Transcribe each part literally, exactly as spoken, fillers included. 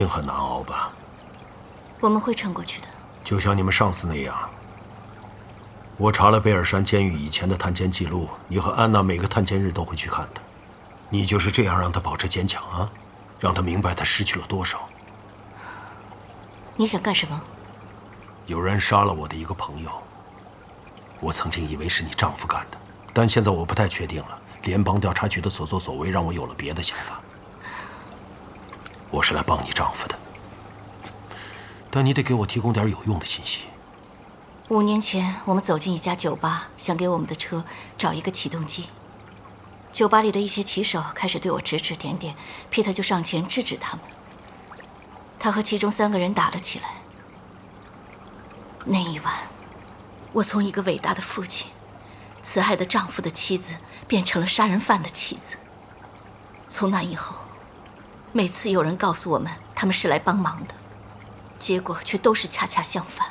很难熬吧？ 我们会撑过去的。 就像你们上次那样。我查了贝尔山监狱以前的探监记录，你和安娜每个探监日都会去看的。你就是这样让她保持坚强啊，让她明白她失去了多少。 你想干什么？ 有人杀了我的一个朋友，我曾经以为是你丈夫干的，但现在我不太确定了。联邦调查局的所作所为让我有了别的想法。我是来帮你丈夫的，但你得给我提供点有用的信息。 五年前，我们走进一家酒吧，想给我们的车找一个启动机。酒吧里的一些骑手开始对我指指点点，皮特就上前制止他们。他和其中三个人打了起来。那一晚，我从一个伟大的父亲、慈爱的丈夫的妻子，变成了杀人犯的妻子。从那以后，每次有人告诉我们他们是来帮忙的，结果却都是恰恰相反。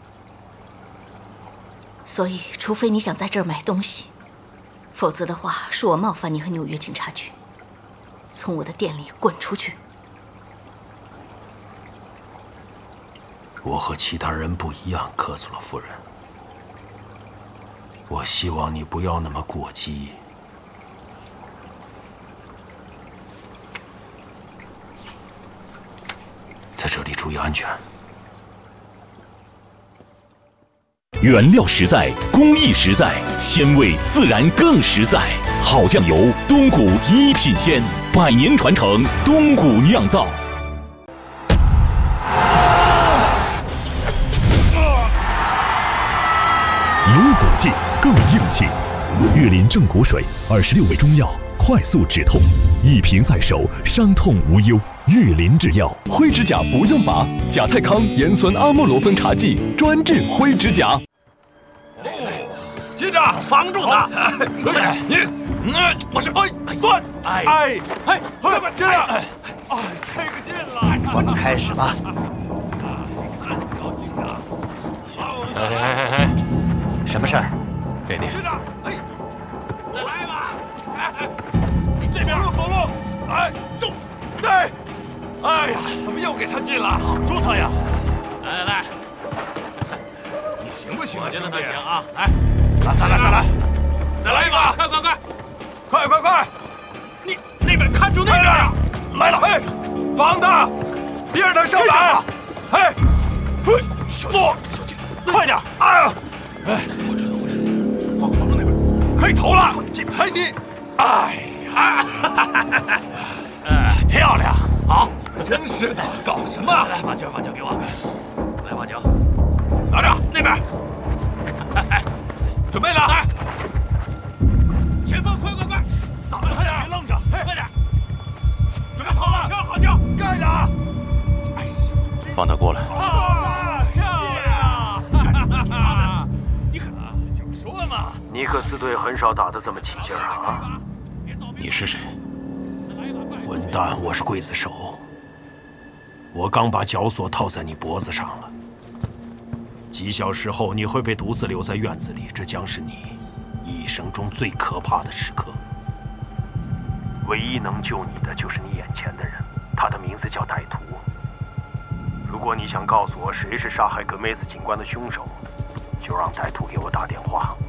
所以，除非你想在这儿买东西，否则的话，恕我冒犯你和纽约警察局，从我的店里滚出去。 我和其他人不一样，科索洛夫人。我希望你不要那么过激。在这里注意安全。 原料实在，工艺实在，鲜味自然更实在。好酱油，东谷一品鲜，百年传承，东谷酿造。 有骨气，更硬气。玉林正骨水，二十六味中药，快速止痛，一瓶在手，伤痛无忧。玉林制药， 灰指甲不用拔，甲泰康盐酸阿莫罗芬茶剂专治灰指甲。 接着防住他！你，嗯，我是哎，钻，哎哎哎，快快接着！哎，这个劲了！ 我们开始吧。 高兴啊！ 哎哎哎哎，什么事儿？ 给你。接着，哎，再来吧！哎，这边路走路，哎，走，对。哎呀，怎么又给他进了？挡住他呀！来来来，你行不行啊，兄弟？行啊！来，来，再来，再来，再来一个！快快快，快快快！你那边看住那边啊！来了，哎，防他，别让他上来！哎，嘿，小心，小心，快点！哎呀，哎，我知道，我知道，防防住那边，可以投了。这边，哎你，哎呀，哎，漂亮，好。真是的，搞什么？来，把酒，把酒给我。来，把酒，拿着那边。准备了，来，前锋，快快快，打快点，别愣着，快点，准备好了，敲好敲，盖着。哎呀， 放他过来。 好的，漂亮！你可就说嘛， 尼克斯队很少打得这么起劲儿啊！你是谁？混蛋，我是刽子手。我刚把绞索套在你脖子上了，几小时后你会被独自留在院子里，这将是你一生中最可怕的时刻。唯一能救你的就是你眼前的人，他的名字叫歹徒。如果你想告诉我谁是杀害格梅斯警官的凶手，就让歹徒给我打电话。